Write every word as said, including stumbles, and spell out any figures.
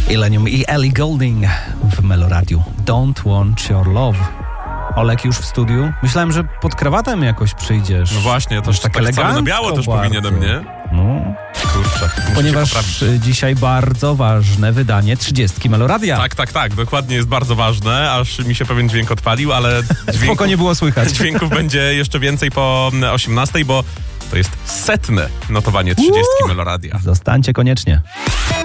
Illenium i Ellie Goulding w Meloradiu. Don't Want Your Love. Olek już w studiu. Myślałem, że pod krawatem jakoś przyjdziesz. No właśnie, to tak, tak cały na biało też bardzo powinienem, nie? No. Kurczę. Ponieważ dzisiaj bardzo ważne wydanie trzydziestki Meloradia. Tak, tak, tak. Dokładnie jest bardzo ważne, aż mi się pewien dźwięk odpalił, ale dźwięków, spoko nie było słychać. Dźwięków będzie jeszcze więcej po osiemnastej, bo to jest setne notowanie trzydziestki Meloradia. Zostańcie koniecznie.